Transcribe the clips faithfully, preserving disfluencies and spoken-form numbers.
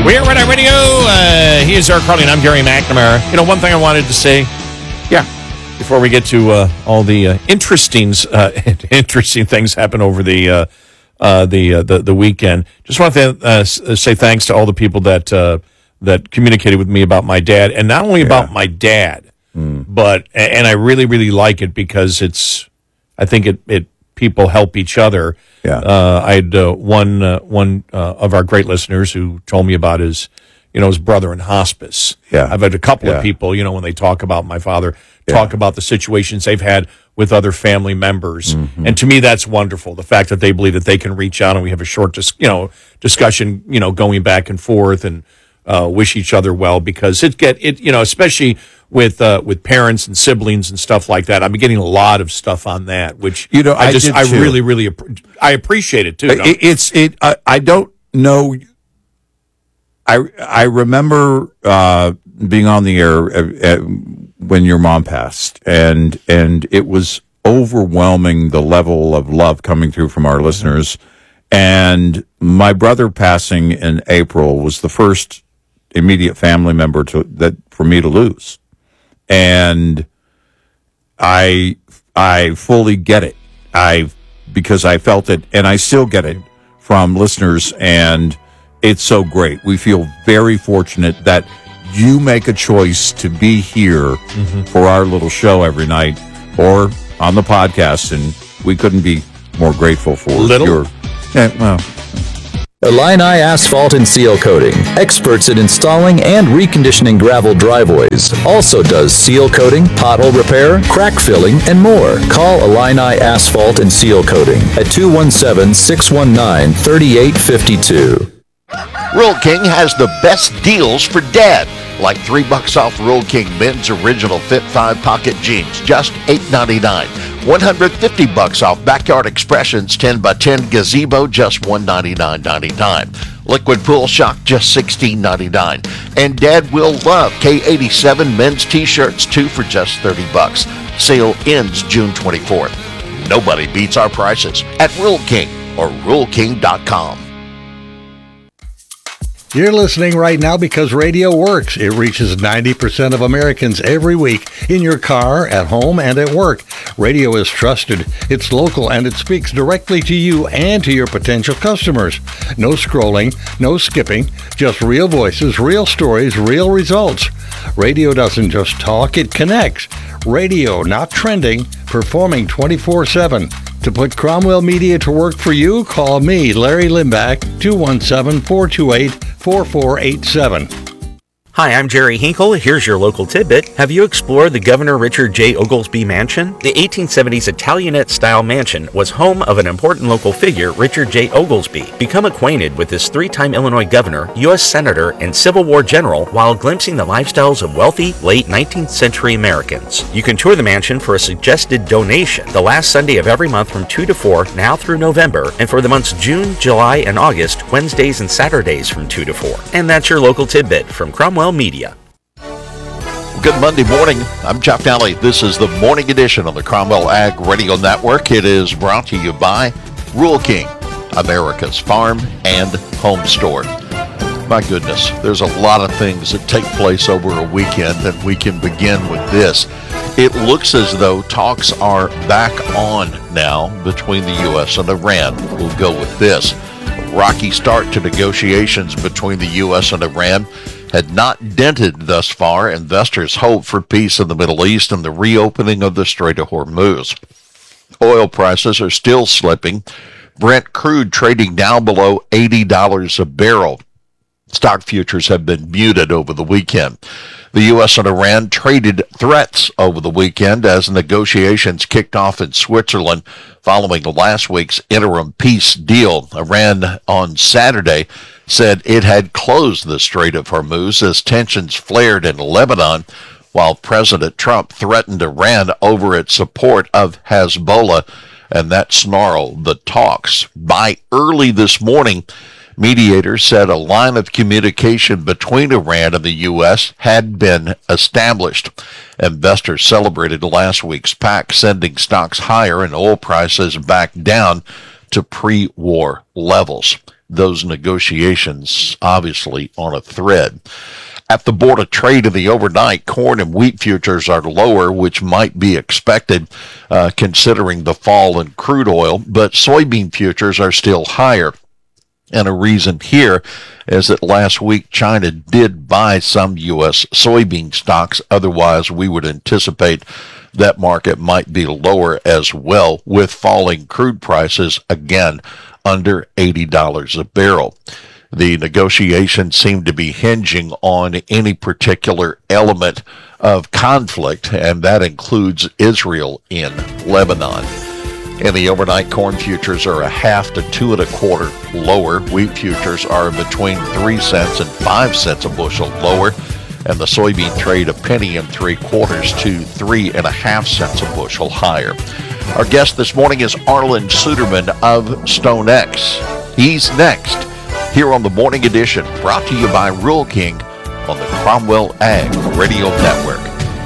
We're Red Eye Radio. Uh, he is Eric Carly, and I'm Gary McNamara. You know, one thing I wanted to say, yeah, before we get to uh, all the uh, interesting, uh, interesting things happen over the uh, uh, the, uh, the the weekend. Just want to uh, say thanks to all the people that uh, that communicated with me about my dad, and not only yeah. about my dad, mm. but and I really really like it because it's, I think it it people help each other. Yeah, uh, I had uh, one uh, one uh, of our great listeners who told me about his, you know, his brother in hospice. Yeah, I've had a couple yeah. of people, you know, when they talk about my father, yeah. talk about the situations they've had with other family members, mm-hmm. and to me, that's wonderful. The fact that they believe that they can reach out and we have a short, dis- you know, discussion, you know, going back and forth and uh, wish each other well, because it get it, you know, especially with uh, with parents and siblings and stuff like that. I'm getting a lot of stuff on that, which you know, I, I just I too. really really I appreciate it too. It, it's it. I, I don't know. I I remember uh, being on the air at, at, when your mom passed, and and it was overwhelming, the level of love coming through from our mm-hmm. listeners. And my brother passing in April was the first immediate family member to that for me to lose. And I I fully get it. I because I felt it, and I still get it from listeners, and it's so great. We feel very fortunate that you make a choice to be here mm-hmm. for our little show every night or on the podcast, and we couldn't be more grateful for little? your yeah, well. Illini Asphalt and Seal Coating, experts at installing and reconditioning gravel driveways. Also does seal coating, pothole repair, crack filling, and more. Call Illini Asphalt and Seal Coating at two one seven, six one nine, three eight five two. Rural King has the best deals for dad, like three bucks off Rural King men's original Fit five pocket jeans, just eight ninety-nine. one hundred fifty bucks off Backyard Expressions ten by ten gazebo, just one ninety-nine ninety-nine. Liquid Pool Shock, just sixteen ninety-nine. And Dad will love K eighty-seven men's t-shirts, two for just thirty bucks. Sale ends June twenty-fourth. Nobody beats our prices at Rural King or rural king dot com. You're listening right now because radio works. It reaches ninety percent of Americans every week, in your car, at home, and at work. Radio is trusted, it's local, and it speaks directly to you and to your potential customers. No scrolling, no skipping, just real voices, real stories, real results. Radio doesn't just talk, it connects. Radio, not trending, performing twenty-four seven. To put Cromwell Media to work for you, call me, Larry Limbach, two one seven, four two eight, four four eight seven. Hi, I'm Jerry Hinkle. Here's your local tidbit. Have you explored the Governor Richard J. Oglesby Mansion? The eighteen seventies Italianate-style mansion was home of an important local figure, Richard J. Oglesby. Become acquainted with this three-time Illinois governor, U S Senator, and Civil War general while glimpsing the lifestyles of wealthy, late nineteenth century Americans. You can tour the mansion for a suggested donation the last Sunday of every month from two to four, now through November, and for the months June, July, and August, Wednesdays and Saturdays from two to four. And that's your local tidbit from Cromwell Media. Good Monday morning. I'm Jeff Nally. This is the morning edition of the Cromwell Ag Radio Network. It is brought to you by Rural King, America's farm and home store. My goodness, there's a lot of things that take place over a weekend, and we can begin with this. It looks as though talks are back on now between the U S and Iran. We'll go with this. A rocky start to negotiations between the U S and Iran had not dented thus far investors' hope for peace in the Middle East and the reopening of the Strait of Hormuz. Oil prices are still slipping. Brent crude trading down below eighty dollars a barrel. Stock futures have been muted over the weekend. The U S and Iran traded threats over the weekend as negotiations kicked off in Switzerland following last week's interim peace deal. Iran on Saturday said it had closed the Strait of Hormuz as tensions flared in Lebanon, while President Trump threatened Iran over its support of Hezbollah, and that snarled the talks. By early this morning, mediators said a line of communication between Iran and the U S had been established. Investors celebrated last week's pact, sending stocks higher and oil prices back down to pre-war levels. those negotiations obviously on a thread. At the Board of Trade of the overnight, corn and wheat futures are lower, which might be expected uh, considering the fall in crude oil, but soybean futures are still higher. And a reason here is that last week China did buy some U S soybean stocks. Otherwise, we would anticipate that market might be lower as well, with falling crude prices again under eighty dollars a barrel. The negotiations seem to be hinging on any particular element of conflict, and that includes Israel in Lebanon. And the overnight corn futures are a half to two and a quarter lower. Wheat futures are between three cents and five cents a bushel lower. And the soybean trade a penny and three quarters to three and a half cents a bushel higher. Our guest this morning is Arlan Suderman of StoneX. He's next here on the Morning Edition, brought to you by Rural King on the Cromwell Ag Radio Network.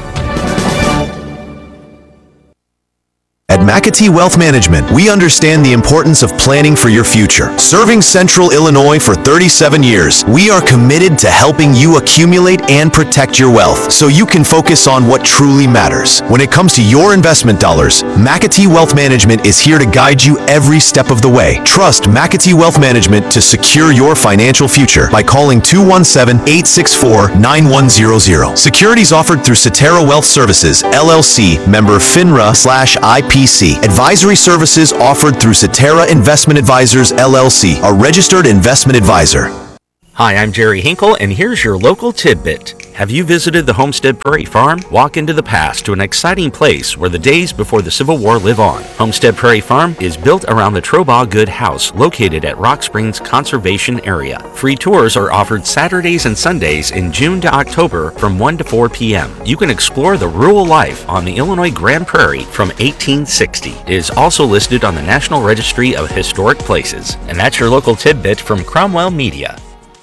At McAtee Wealth Management, we understand the importance of planning for your future. Serving Central Illinois for thirty-seven years, we are committed to helping you accumulate and protect your wealth so you can focus on what truly matters. When it comes to your investment dollars, McAtee Wealth Management is here to guide you every step of the way. Trust McAtee Wealth Management to secure your financial future by calling two one seven, eight six four, nine one zero zero. Securities offered through Cetera Wealth Services, L L C, member FINRA slash I P C. Advisory services offered through Cetera Investment Advisors, L L C, a registered investment advisor. Hi, I'm Jerry Hinkle, and here's your local tidbit. Have you visited the Homestead Prairie Farm? Walk into the past to an exciting place where the days before the Civil War live on. Homestead Prairie Farm is built around the Trobaugh Good House, located at Rock Springs Conservation Area. Free tours are offered Saturdays and Sundays in June to October from one to four p.m. You can explore the rural life on the Illinois Grand Prairie from eighteen sixty. It is also listed on the National Registry of Historic Places. And that's your local tidbit from Cromwell Media.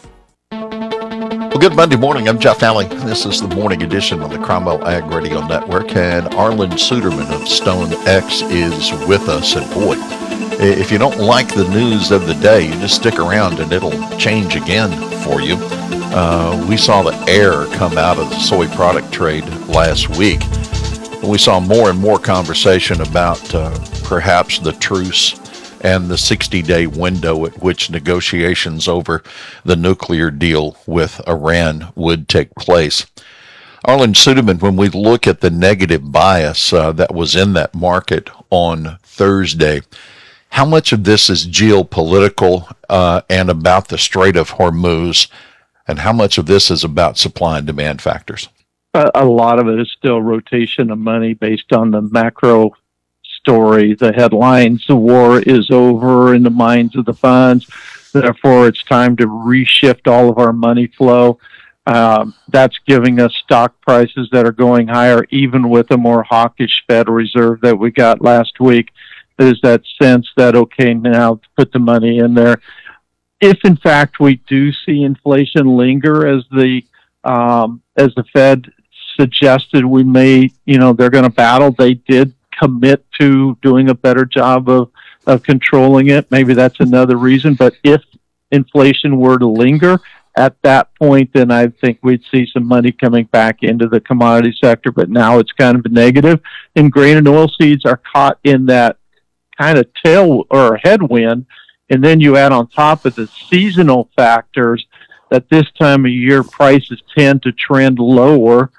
Well, good Monday morning. I'm Jeff Alley. This is the Morning Edition on the Cromwell Ag Radio Network, and Arlan Suderman of StoneX is with us. And boy, if you don't like the news of the day, you just stick around and it'll change again for you. Uh, we saw the air come out of the soy product trade last week. We saw more and more conversation about uh, perhaps the truce and the sixty-day window at which negotiations over the nuclear deal with Iran would take place. Arlan Suderman, when we look at the negative bias uh, that was in that market on Thursday, how much of this is geopolitical uh, and about the Strait of Hormuz, and how much of this is about supply and demand factors? A, a lot of it is still rotation of money based on the macro story, the headlines. The war is over in the minds of the funds. Therefore, it's time to reshift all of our money flow. Um, that's giving us stock prices that are going higher, even with a more hawkish Federal Reserve that we got last week. There's that sense that, okay, now put the money in there. If, in fact, we do see inflation linger as the um, as the Fed suggested we may, you know, they're going to battle. They did commit to doing a better job of, of controlling it. Maybe that's another reason. But if inflation were to linger at that point, then I think we'd see some money coming back into the commodity sector. But now it's kind of a negative. And grain and oilseeds are caught in that kind of tail or headwind. And then you add on top of the seasonal factors that this time of year prices tend to trend lower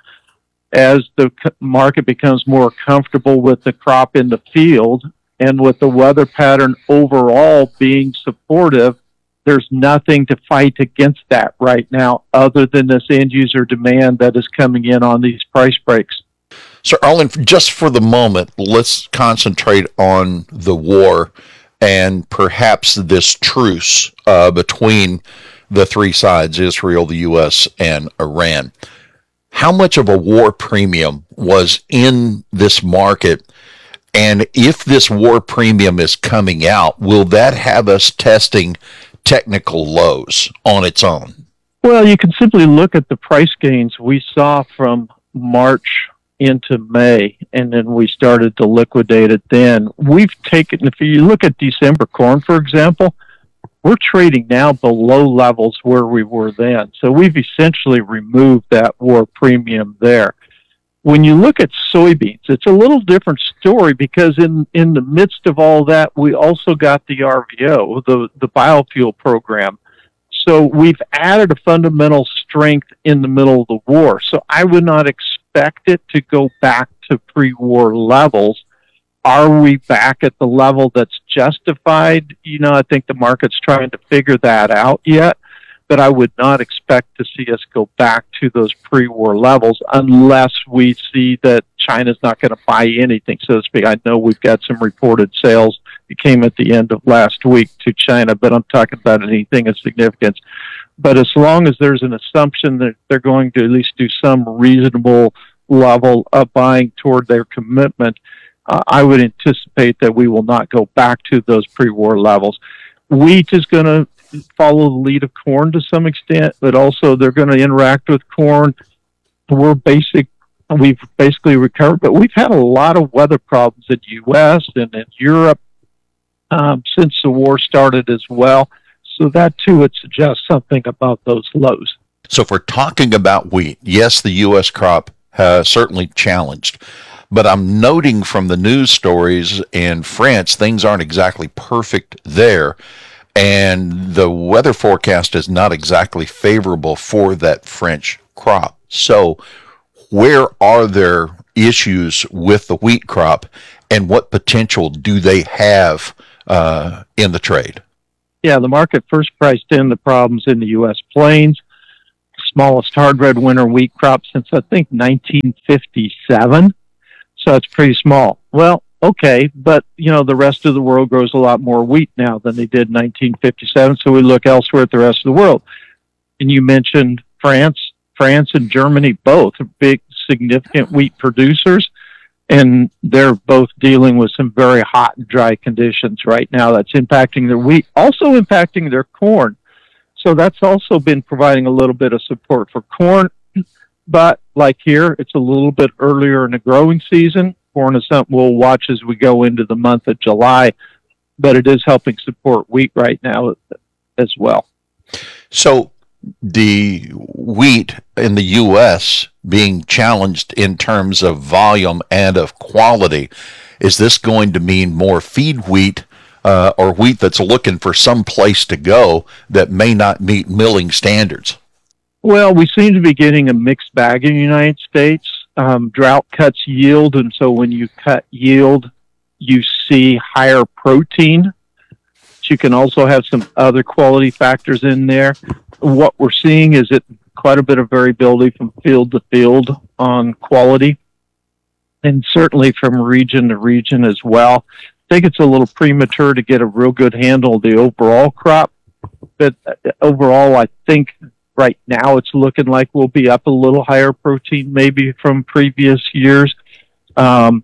as the market becomes more comfortable with the crop in the field, and with the weather pattern overall being supportive. There's nothing to fight against that right now other than this end user demand that is coming in on these price breaks. So, Arlan, just for the moment, let's concentrate on the war and perhaps this truce uh, between the three sides, Israel, the U S, and Iran. How much of a war premium was in this market? And if this war premium is coming out, will that have us testing technical lows on its own? Well, you can simply look at the price gains we saw from March into May, and then we started to liquidate it then. We've taken, if you look at December corn, for example, we're trading now below levels where we were then. So we've essentially removed that war premium there. When you look at soybeans, it's a little different story because in, in the midst of all that, we also got the R V O, the, the biofuel program. So we've added a fundamental strength in the middle of the war. So I would not expect it to go back to pre-war levels. Are we back at the level that's justified? You know, I think the market's trying to figure that out yet. But I would not expect to see us go back to those pre-war levels unless we see that China's not going to buy anything, so to speak. I know we've got some reported sales that came at the end of last week to China, but I'm talking about anything of significance. But as long as there's an assumption that they're going to at least do some reasonable level of buying toward their commitment, uh, I would anticipate that we will not go back to those pre-war levels. Wheat is going to follow the lead of corn to some extent, but also they're going to interact with corn. We're basic, we've basically recovered, but we've had a lot of weather problems in the U S and in Europe um, since the war started as well. So that too would suggest something about those lows. So if we're talking about wheat, yes, the U S crop has certainly challenged. But I'm noting from the news stories in France, things aren't exactly perfect there. And the weather forecast is not exactly favorable for that French crop. So where are there issues with the wheat crop, and what potential do they have uh, in the trade? Yeah, the market first priced in the problems in the U S plains. Smallest hard red winter wheat crop since, I think, nineteen fifty-seven. So it's pretty small. Well, okay, but, you know, the rest of the world grows a lot more wheat now than they did in nineteen fifty-seven, so we look elsewhere at the rest of the world. And you mentioned France. France and Germany both are big, significant wheat producers, and they're both dealing with some very hot and dry conditions right now. That's impacting their wheat, also impacting their corn. So that's also been providing a little bit of support for corn. But like here, it's a little bit earlier in the growing season. Corn is something we'll watch as we go into the month of July, but it is helping support wheat right now as well. So the wheat in the U S being challenged in terms of volume and of quality, is this going to mean more feed wheat uh, or wheat that's looking for some place to go that may not meet milling standards? Well, we seem to be getting a mixed bag in the United States. Um, drought cuts yield, and so when you cut yield, you see higher protein. But you can also have some other quality factors in there. What we're seeing is it quite a bit of variability from field to field on quality, and certainly from region to region as well. I think it's a little premature to get a real good handle of the overall crop, but overall, I think right now it's looking like we'll be up a little higher protein maybe from previous years. Um,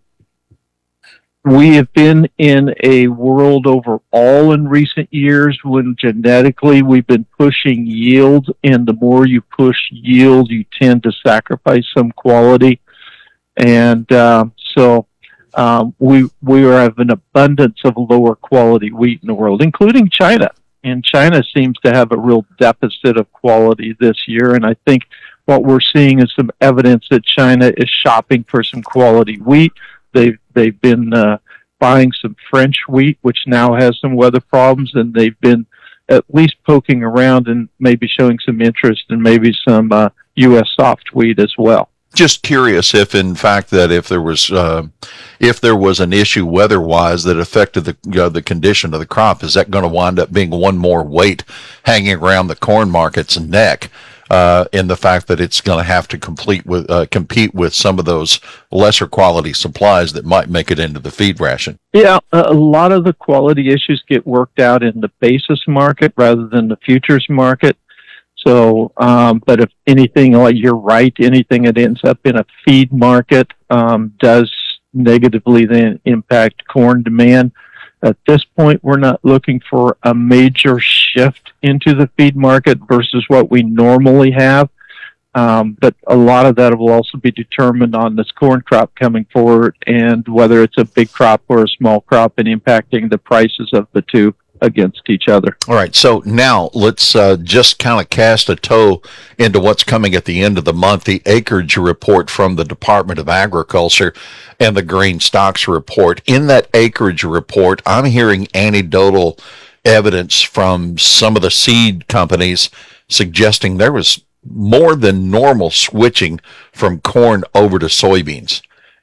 we have been in a world overall in recent years when genetically we've been pushing yield, and the more you push yield, you tend to sacrifice some quality. And uh, so um, we, we have an abundance of lower quality wheat in the world, including China. And China seems to have a real deficit of quality this year. And I think what we're seeing is some evidence that China is shopping for some quality wheat. They've, they've been uh, buying some French wheat, which now has some weather problems, and they've been at least poking around and maybe showing some interest in maybe some uh, U S soft wheat as well. Just curious if, in fact, that if there was uh, if there was an issue weather-wise that affected the uh, the condition of the crop, is that going to wind up being one more weight hanging around the corn market's neck? Uh, in the fact that it's going to have to complete with uh, compete with some of those lesser quality supplies that might make it into the feed ration. Yeah, a lot of the quality issues get worked out in the basis market rather than the futures market. So, um, but if anything, like you're right, anything that ends up in a feed market um, does negatively then impact corn demand. At this point, we're not looking for a major shift into the feed market versus what we normally have. Um, but a lot of that will also be determined on this corn crop coming forward and whether it's a big crop or a small crop and impacting the prices of the two. against each other. All right, so now let's uh, just kind of cast a toe into what's coming at the end of the month, the acreage report from the Department of Agriculture and the grain stocks report. In that acreage report, I'm hearing anecdotal evidence from some of the seed companies suggesting there was more than normal switching from corn over to soybeans.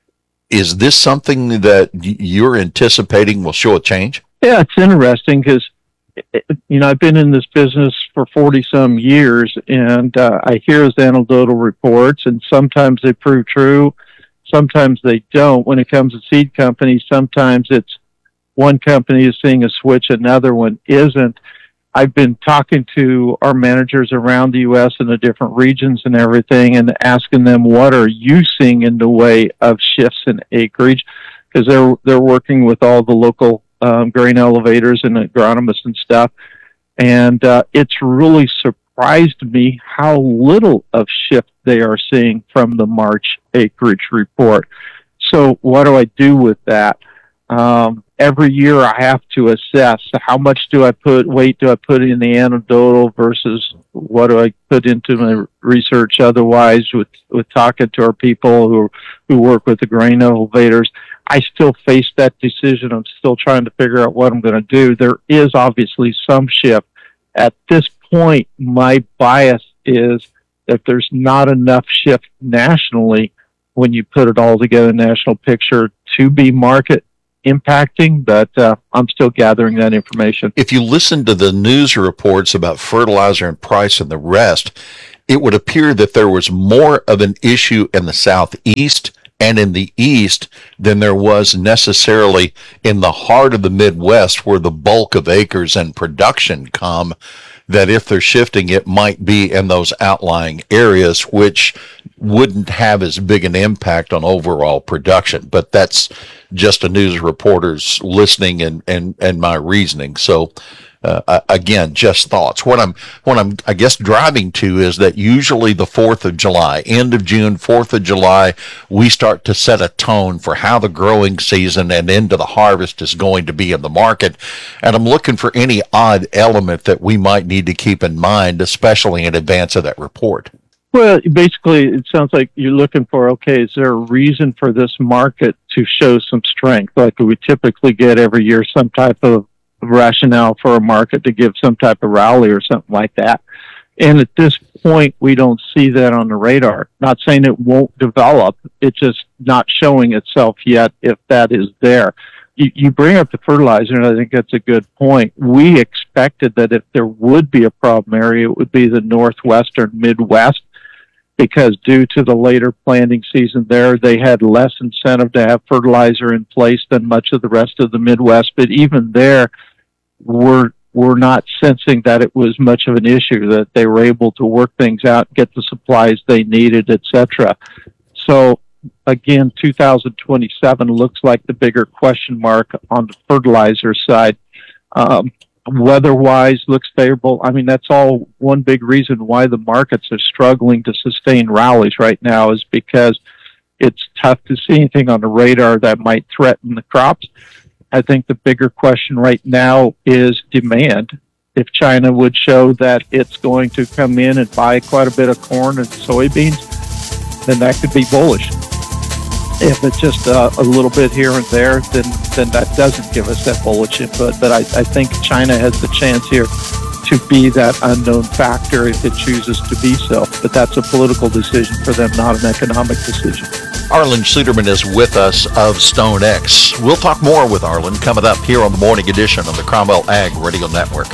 Is this something that you're anticipating will show a change? Yeah, it's interesting because, you know, I've been in this business for forty some years, and uh, I hear those anecdotal reports, and sometimes they prove true, sometimes they don't. When it comes to seed companies, sometimes it's one company is seeing a switch, another one isn't. I've been talking to our managers around the U S in the different regions and everything, and asking them, what are you seeing in the way of shifts in acreage? Because they're they're working with all the local um, grain elevators and agronomists and stuff, and uh, it's really surprised me how little of shift they are seeing from the March acreage report. So what do I do with that? Um, every year I have to assess how much do I put, weight do I put in the anecdotal versus what do I put into my research otherwise with, with talking to our people who, who work with the grain elevators. I still face that decision. I'm still trying to figure out what I'm going to do. There is obviously some shift. At this point, my bias is that there's not enough shift nationally when you put it all together, national picture, to be market impacting, but uh, I'm still gathering that information. If you listen to the news reports about fertilizer and price and the rest, it would appear that there was more of an issue in the Southeast and in the East than there was necessarily in the heart of the Midwest, where the bulk of acres and production come, that if they're shifting, it might be in those outlying areas, which wouldn't have as big an impact on overall production. But that's just a news reporter's listening and, and, and my reasoning. So, uh, again, just thoughts. What I'm, what I'm, I guess, driving to is that usually the fourth of July, end of June, fourth of July, we start to set a tone for how the growing season and into the harvest is going to be in the market. And I'm looking for any odd element that we might need to keep in mind, especially in advance of that report. Well, basically, it sounds like you're looking for, okay, is there a reason for this market to show some strength? Like we typically get every year, some type of rationale for a market to give some type of rally or something like that. And at this point, we don't see that on the radar. Not saying it won't develop, it's just not showing itself yet if that is there. You, you bring up the fertilizer, and I think that's a good point. We expected that if there would be a problem area, it would be the Northwestern Midwest, because due to the later planting season there, they had less incentive to have fertilizer in place than much of the rest of the Midwest. But even there, we're, we're not sensing that it was much of an issue, that they were able to work things out, get the supplies they needed, et cetera. So again, two thousand twenty-seven looks like the bigger question mark on the fertilizer side. Um, Weather-wise, looks favorable. I mean, that's all one big reason why the markets are struggling to sustain rallies right now, is because it's tough to see anything on the radar that might threaten the crops. I think the bigger question right now is demand. If China would show that it's going to come in and buy quite a bit of corn and soybeans, then that could be bullish. If it's just uh, a little bit here and there, then then that doesn't give us that bullish input. But I, I think China has the chance here to be that unknown factor if it chooses to be so. But that's a political decision for them, not an economic decision. Arlan Suderman is with us of StoneX. We'll talk more with Arlan coming up here on the Morning Edition of the Cromwell Ag Radio Network.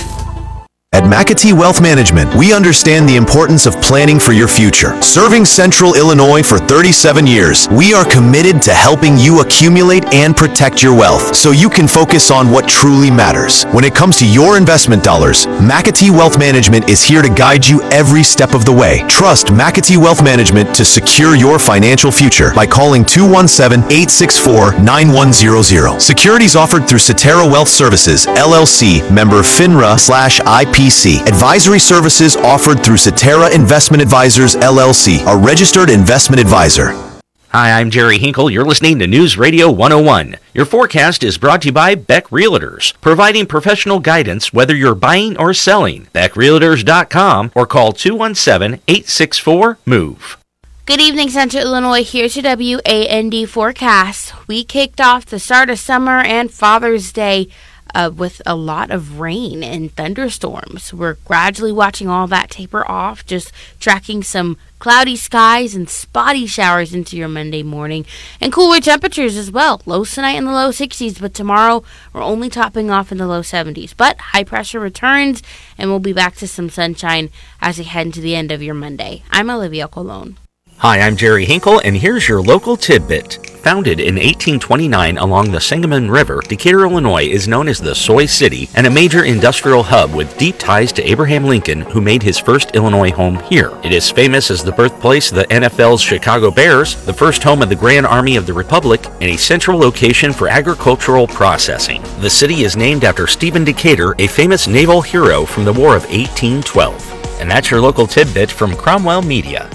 At McAtee Wealth Management, we understand the importance of planning for your future. Serving Central Illinois for thirty-seven years, we are committed to helping you accumulate and protect your wealth so you can focus on what truly matters. When it comes to your investment dollars, McAtee Wealth Management is here to guide you every step of the way. Trust McAtee Wealth Management to secure your financial future by calling two one seven, eight six four, nine one zero zero. Securities offered through Cetera Wealth Services, L L C, member FINRA slash I P C. Advisory services offered through Cetera Investment Advisors, L L C, a registered investment advisor. Hi, I'm Jerry Hinkle. You're listening to News Radio one oh one. Your forecast is brought to you by Beck Realtors, providing professional guidance whether you're buying or selling. Beck Realtors dot com or call two one seven, eight six four, MOVE. Good evening, Central Illinois. Here's your W A N D forecast. We kicked off the start of summer and Father's Day uh, with a lot of rain and thunderstorms. We're gradually watching all that taper off, just tracking some cloudy skies and spotty showers into your Monday morning, and cooler temperatures as well. Lows tonight in the low sixties, but tomorrow we're only topping off in the low seventies. But high pressure returns, and we'll be back to some sunshine as we head into the end of your Monday. I'm Olivia Colon. Hi, I'm Jerry Hinkle, and here's your local tidbit. Founded in eighteen twenty-nine along the Sangamon River, Decatur, Illinois is known as the Soy City and a major industrial hub with deep ties to Abraham Lincoln, who made his first Illinois home here. It is famous as the birthplace of the N F L's Chicago Bears, the first home of the Grand Army of the Republic, and a central location for agricultural processing. The city is named after Stephen Decatur, a famous naval hero from the War of eighteen twelve. And that's your local tidbit from Cromwell Media.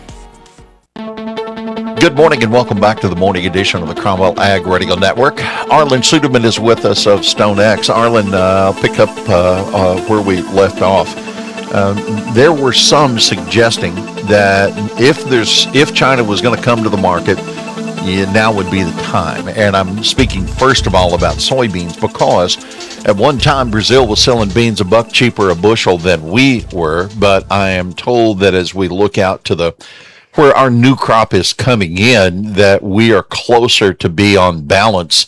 Good morning and welcome back to the morning edition of the Cromwell Ag Radio Network. Arlen Suderman is with us of StoneX. Arlen, uh, I'll pick up uh, uh, where we left off. Um, there were some suggesting that if there's if China was going to come to the market, yeah, now would be the time. And I'm speaking first of all about soybeans because at one time Brazil was selling beans a buck cheaper a bushel than we were. But I am told that as we look out to the where our new crop is coming in, that we are closer to be on balance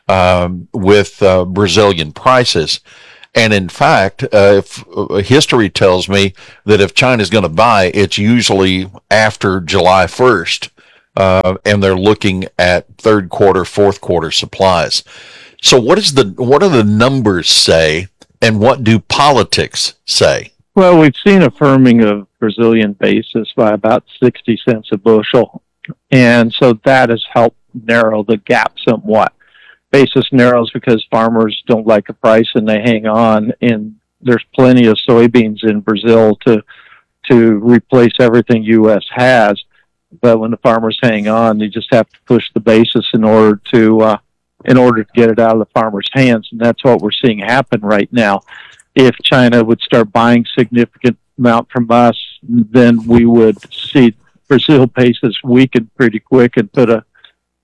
um, with uh, Brazilian prices. And in fact, uh, if uh, history tells me that if China's going to buy, it's usually after July first, uh, and they're looking at third quarter, fourth quarter supplies. So what is the what do the numbers say, and what do politics say? Well, we've seen a firming of Brazilian basis by about sixty cents a bushel. And so that has helped narrow the gap somewhat. Basis narrows because farmers don't like the price and they hang on. And there's plenty of soybeans in Brazil to to replace everything U S has. But when the farmers hang on, they just have to push the basis in order to uh, in order to get it out of the farmers' hands. And that's what we're seeing happen right now. If China would start buying significant amount from us, then we would see Brazil basis weaken pretty quick and put a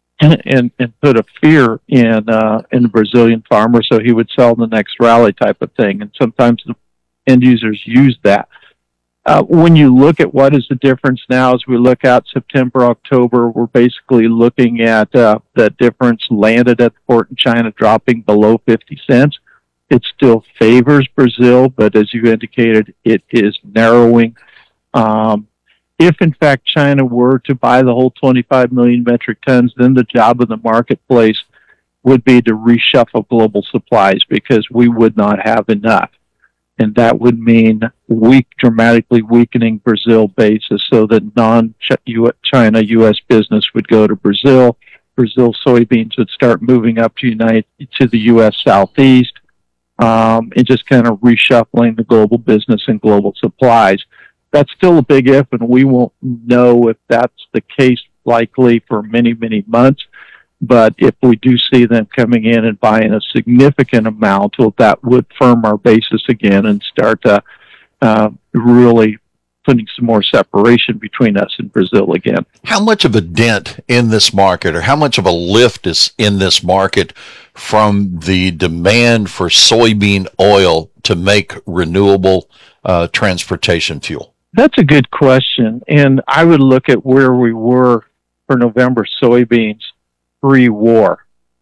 and and put a fear in uh, in the Brazilian farmer, so he would sell the next rally type of thing. And sometimes the end users use that. Uh, when you look at what is the difference now, as we look out September, October, we're basically looking at uh, the difference landed at the port in China dropping below fifty cents. It still favors Brazil, but as you indicated, it is narrowing. Um, if, in fact, China were to buy the whole twenty-five million metric tons, then the job of the marketplace would be to reshuffle global supplies because we would not have enough. And that would mean weak, dramatically weakening Brazil basis so that non-China U S business would go to Brazil. Brazil soybeans would start moving up to, United, to the U S Southeast. Um, and just kind of reshuffling the global business and global supplies. That's still a big if, and we won't know if that's the case likely for many, many months. But if we do see them coming in and buying a significant amount, well, that would firm our basis again and start uh, uh, really putting some more separation between us and Brazil again. How much of a dent in this market, or how much of a lift is in this market from the demand for soybean oil to make renewable uh, transportation fuel? That's a good question. And I would look at where we were for November soybeans pre-war.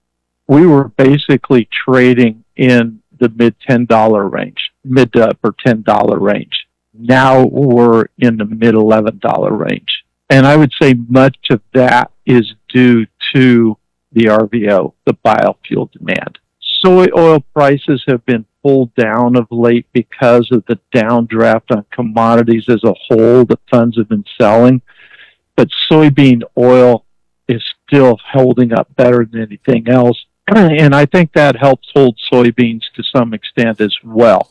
We were basically trading in the mid ten dollar range, mid to upper ten dollar range. Now we're in the mid eleven dollar range. And I would say much of that is due to the R V O, the biofuel demand. Soy oil prices have been pulled down of late because of the downdraft on commodities as a whole that funds have been selling. But soybean oil is still holding up better than anything else. And I think that helps hold soybeans to some extent as well.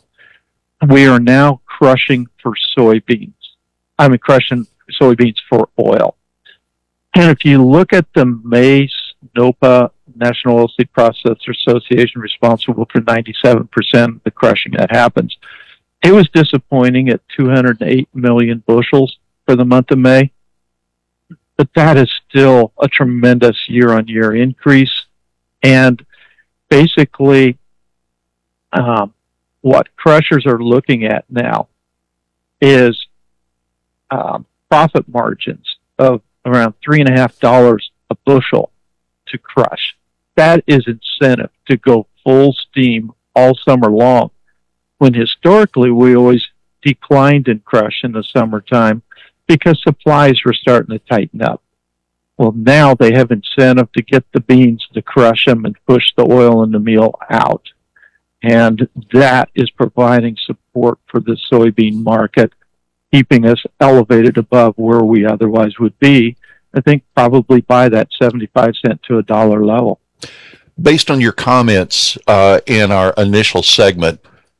We are now crushing for soybeans. I mean, crushing soybeans for oil. And if you look at the MACE, NOPA, National Oilseed Processor Association, responsible for ninety-seven percent of the crushing that happens, it was disappointing at two hundred eight million bushels for the month of May. But that is still a tremendous year-on-year increase. And basically, um, what crushers are looking at now is um, profit margins of around three and a half dollars a bushel to crush. That is incentive to go full steam all summer long. When historically we always declined in crush in the summertime because supplies were starting to tighten up. Well, now they have incentive to get the beans to crush them and push the oil and the meal out. And that is providing support for the soybean market, keeping us elevated above where we otherwise would be. I think probably by that seventy-five cent to a dollar level. Based on your comments uh, in our initial segment,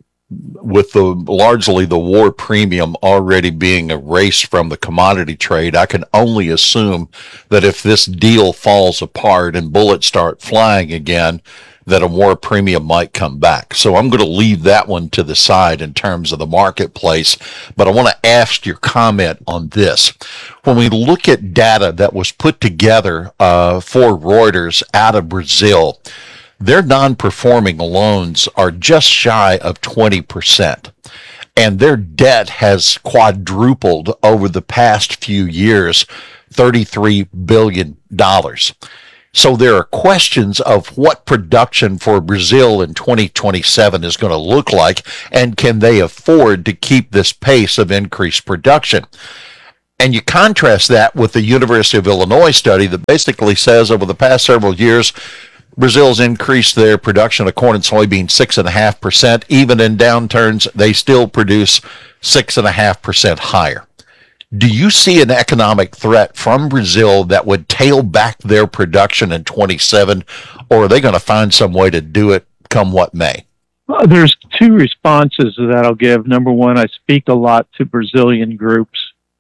with the largely the war premium already being erased from the commodity trade, I can only assume that if this deal falls apart and bullets start flying again, that a war premium might come back. So I'm going to leave that one to the side in terms of the marketplace, but I want to ask your comment on this. When we look at data that was put together uh, for Reuters out of Brazil, their non-performing loans are just shy of twenty percent. And their debt has quadrupled over the past few years, thirty-three billion dollars. So there are questions of what production for Brazil in twenty twenty-seven is going to look like, and can they afford to keep this pace of increased production? And you contrast that with the University of Illinois study that basically says over the past several years, Brazil's increased their production of corn and soybeans six and a half percent. Even in downturns, they still produce six and a half percent higher. Do you see an economic threat from Brazil that would tail back their production in twenty-seven, or are they going to find some way to do it come what may? Well, there's two responses that I'll give. Number one, I speak a lot to Brazilian groups,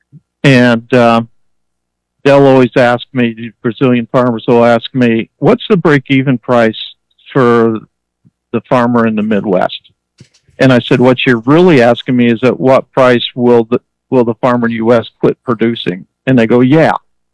and um, they'll always ask me, Brazilian farmers will ask me, what's the break-even price for the farmer in the Midwest? And I said, what you're really asking me is at what price will the will the farmer in the U S quit producing? And they go, yeah.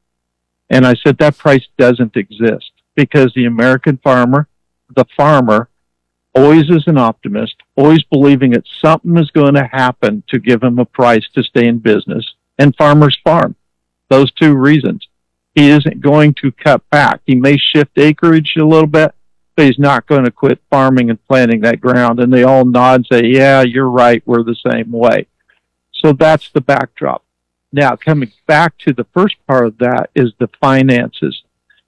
And I said, that price doesn't exist because the American farmer, the farmer, always is an optimist, always believing that something is going to happen to give him a price to stay in business, and farmers farm. Those two reasons. He isn't going to cut back. He may shift acreage a little bit, but he's not going to quit farming and planting that ground. And they all nod and say, yeah, you're right, we're the same way. So that's the backdrop. Now, coming back to the first part of that is the finances.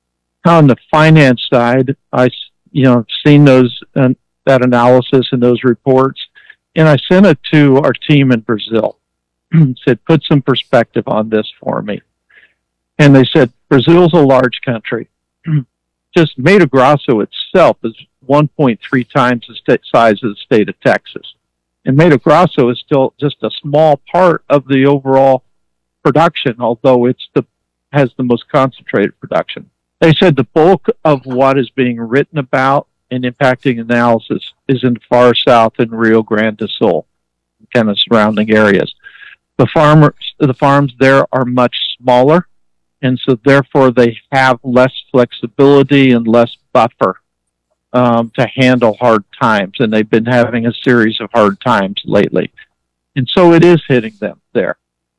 On the finance side, I, you know, seen those uh, that analysis and those reports, and I sent it to our team in Brazil. Said, put some perspective on this for me. And they said, Brazil's a large country. Just Mato Grosso itself is one point three times the state size of the state of Texas. And Mato Grosso is still just a small part of the overall production, although it's the has the most concentrated production. They said the bulk of what is being written about and impacting analysis is in the far south in Rio Grande do Sul, kind of surrounding areas. The farmers, the farms there are much smaller, and so therefore they have less flexibility and less buffer um, to handle hard times, and they've been having a series of hard times lately. And so it is hitting them there.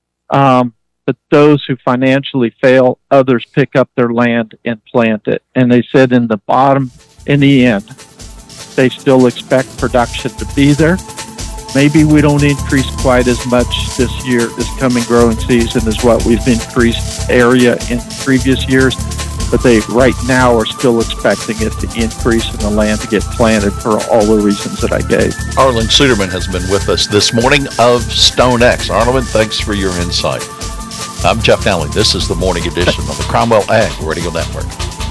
Um, but those who financially fail, others pick up their land and plant it. And they said in the bottom, in the end, they still expect production to be there. Maybe we don't increase quite as much this year, this coming growing season, as what we've increased area in previous years, but they right now are still expecting it to increase and the land to get planted for all the reasons that I gave. Arlen Suderman has been with us this morning of StoneX. Arlen, thanks for your insight. I'm Jeff Nally. This is the morning edition of the Cromwell Ag Radio Network.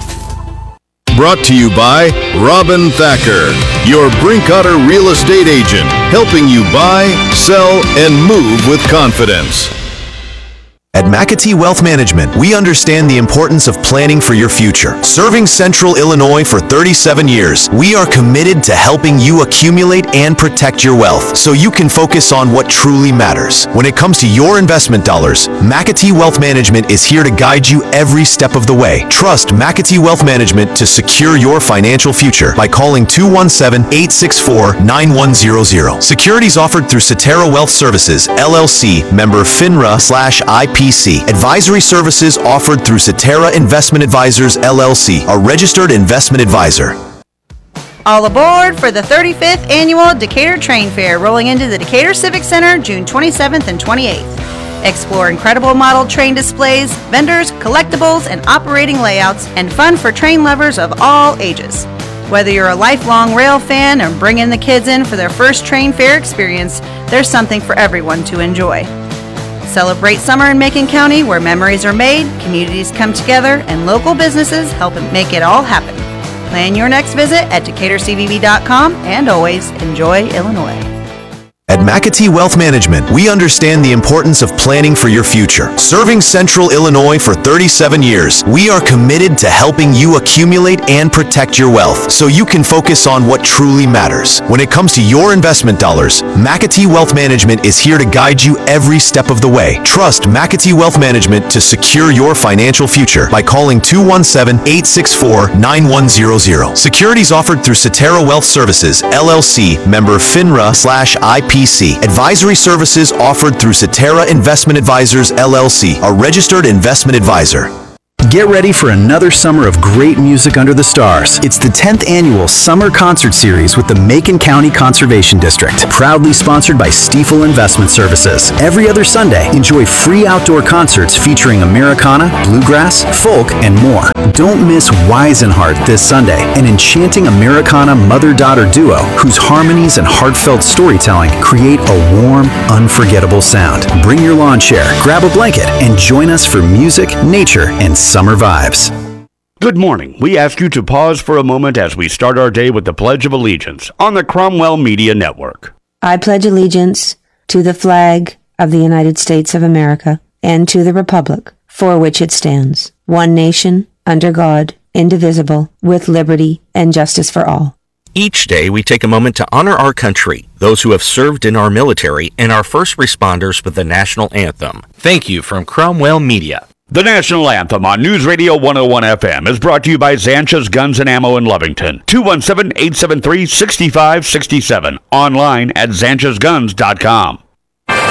Brought to you by Robin Thacker, your Brinkotter real estate agent, helping you buy, sell, and move with confidence. At McAtee Wealth Management, we understand the importance of planning for your future. Serving Central Illinois for thirty-seven years, we are committed to helping you accumulate and protect your wealth so you can focus on what truly matters. When it comes to your investment dollars, McAtee Wealth Management is here to guide you every step of the way. Trust McAtee Wealth Management to secure your financial future by calling two one seven, eight six four, nine one zero zero. Securities offered through Cetera Wealth Services, L L C, member FINRA slash I P C. Advisory services offered through Cetera Investment Advisors, L L C, a registered investment advisor. All aboard for the thirty-fifth Annual Decatur Train Fair, rolling into the Decatur Civic Center June twenty-seventh and twenty-eighth. Explore incredible model train displays, vendors, collectibles, and operating layouts, and fun for train lovers of all ages. Whether you're a lifelong rail fan or bringing the kids in for their first train fair experience, there's something for everyone to enjoy. Celebrate summer in Macon County, where memories are made, communities come together, and local businesses help make it all happen. Plan your next visit at Decatur C V B dot com, and always enjoy Illinois. At McAtee Wealth Management, we understand the importance of planning for your future. Serving Central Illinois for thirty-seven years, we are committed to helping you accumulate and protect your wealth so you can focus on what truly matters. When it comes to your investment dollars, McAtee Wealth Management is here to guide you every step of the way. Trust McAtee Wealth Management to secure your financial future by calling two one seven, eight six four, nine one zero zero. Securities offered through Cetera Wealth Services, L L C, member FINRA slash I P C. Advisory services offered through Cetera Investment Advisors, L L C, a registered investment advisor. Get ready for another summer of great music under the stars. It's the tenth Annual Summer Concert Series with the Macon County Conservation District, proudly sponsored by Stiefel Investment Services. Every other Sunday, enjoy free outdoor concerts featuring Americana, bluegrass, folk, and more. Don't miss Weisenhart this Sunday, an enchanting Americana mother-daughter duo whose harmonies and heartfelt storytelling create a warm, unforgettable sound. Bring your lawn chair, grab a blanket, and join us for music, nature, and summer vibes. Good morning. We ask you to pause for a moment as we start our day with the Pledge of Allegiance on the Cromwell Media Network. I pledge allegiance to the flag of the United States of America and to the republic for which it stands, one nation, under God, indivisible, with liberty and justice for all. Each day, we take a moment to honor our country, those who have served in our military, and our first responders with the national anthem. Thank you from Cromwell Media. The National Anthem on News Radio one oh one F M is brought to you by Zancha's Guns and Ammo in Lovington. two one seven, eight seven three, six five six seven. Online at zanchas guns dot com.